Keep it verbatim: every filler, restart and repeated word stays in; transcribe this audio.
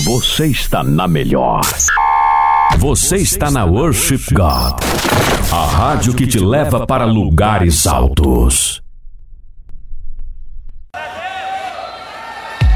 Você está na melhor. Você está na Worship God, a rádio que te leva para lugares altos.